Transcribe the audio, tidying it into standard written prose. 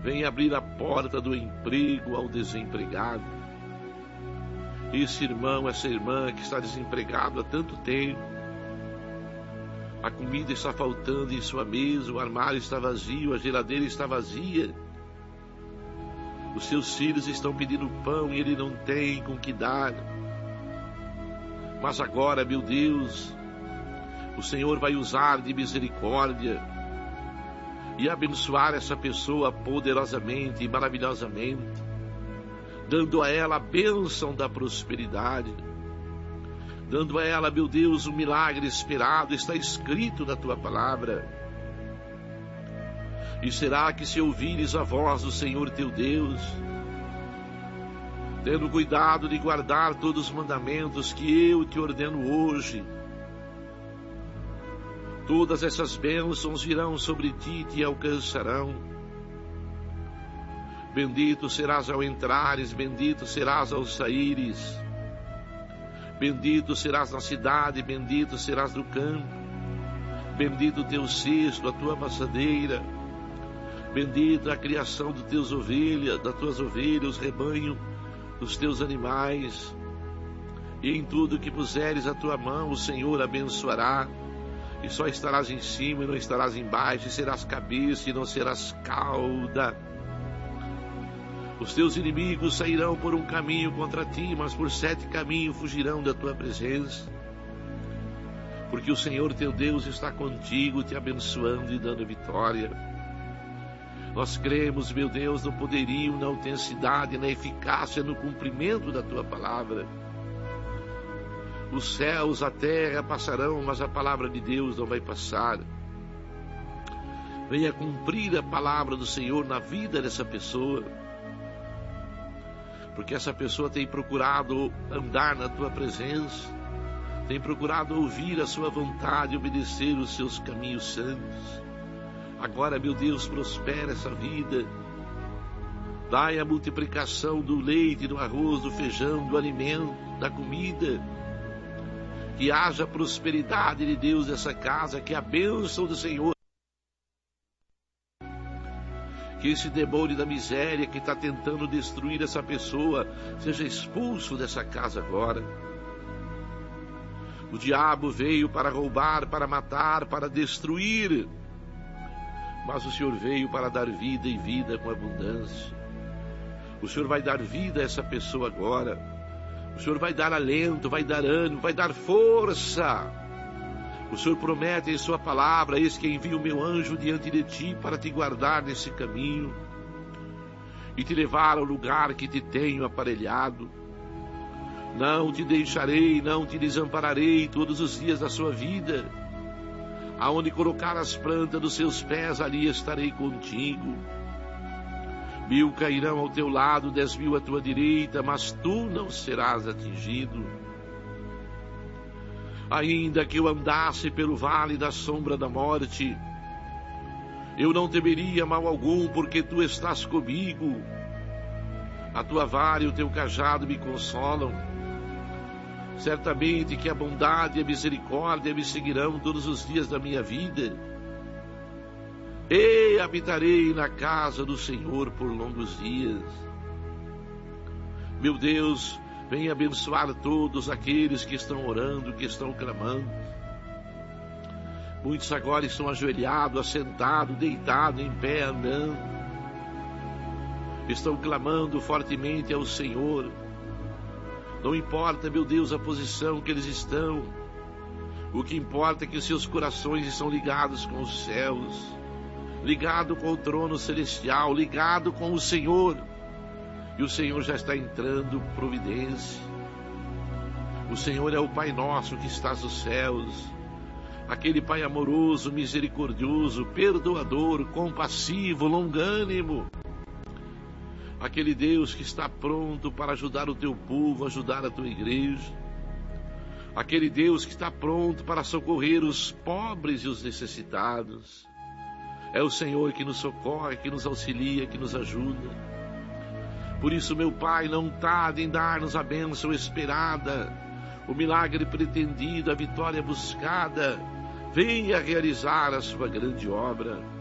Venha abrir a porta do emprego ao desempregado. Esse irmão, essa irmã que está desempregado há tanto tempo, a comida está faltando em sua mesa, o armário está vazio, a geladeira está vazia. Os seus filhos estão pedindo pão e ele não tem com que dar. Mas agora, meu Deus, o Senhor vai usar de misericórdia e abençoar essa pessoa poderosamente e maravilhosamente, dando a ela a bênção da prosperidade, dando a ela, meu Deus, um milagre esperado. Está escrito na tua palavra. E será que se ouvires a voz do Senhor teu Deus, tendo cuidado de guardar todos os mandamentos que eu te ordeno hoje, todas essas bênçãos virão sobre ti e te alcançarão. Bendito serás ao entrares, bendito serás ao saíres. Bendito serás na cidade, bendito serás no campo. Bendito o teu cesto, a tua amassadeira. Bendita a criação das tuas ovelhas, os rebanhos dos teus animais. E em tudo que puseres a tua mão, o Senhor abençoará. E só estarás em cima e não estarás embaixo, e serás cabeça e não serás cauda. Os teus inimigos sairão por um caminho contra ti, mas por 7 caminhos fugirão da tua presença. Porque o Senhor teu Deus está contigo, te abençoando e dando vitória. Nós cremos, meu Deus, no poderio, na autenticidade, na eficácia, no cumprimento da tua palavra. Os céus, a terra passarão, mas a palavra de Deus não vai passar. Venha cumprir a palavra do Senhor na vida dessa pessoa, porque essa pessoa tem procurado andar na tua presença, tem procurado ouvir a sua vontade e obedecer os seus caminhos santos. Agora, meu Deus, prospera essa vida. Dai a multiplicação do leite, do arroz, do feijão, do alimento, da comida. Que haja prosperidade de Deus nessa casa, que a bênção do Senhor, que esse demônio da miséria que está tentando destruir essa pessoa seja expulso dessa casa agora. O diabo veio para roubar, para matar, para destruir, mas o Senhor veio para dar vida e vida com abundância. O Senhor vai dar vida a essa pessoa agora. O Senhor vai dar alento, vai dar ânimo, vai dar força. O Senhor promete em sua palavra: eis que envio o meu anjo diante de ti para te guardar nesse caminho e te levar ao lugar que te tenho aparelhado. Não te deixarei, não te desampararei todos os dias da sua vida. Aonde colocar as plantas dos seus pés, ali estarei contigo. 1000 cairão ao teu lado, 10.000 à tua direita, mas tu não serás atingido. Ainda que eu andasse pelo vale da sombra da morte, eu não temeria mal algum, porque tu estás comigo. A tua vara e o teu cajado me consolam. Certamente que a bondade e a misericórdia me seguirão todos os dias da minha vida. E habitarei na casa do Senhor por longos dias. Meu Deus, venha abençoar todos aqueles que estão orando, que estão clamando. Muitos agora estão ajoelhados, assentados, deitados, em pé, andando. Estão clamando fortemente ao Senhor. Não importa, meu Deus, a posição que eles estão. O que importa é que os seus corações estão ligados com os céus, ligado com o trono celestial, ligado com o Senhor. E o Senhor já está entrando providência. O Senhor é o Pai nosso que estás nos céus, aquele Pai amoroso, misericordioso, perdoador, compassivo, longânimo, aquele Deus que está pronto para ajudar o teu povo, ajudar a tua igreja, aquele Deus que está pronto para socorrer os pobres e os necessitados. É o Senhor que nos socorre, que nos auxilia, que nos ajuda. Por isso, meu Pai, não tarde em dar-nos a bênção esperada, o milagre pretendido, a vitória buscada. Venha realizar a sua grande obra.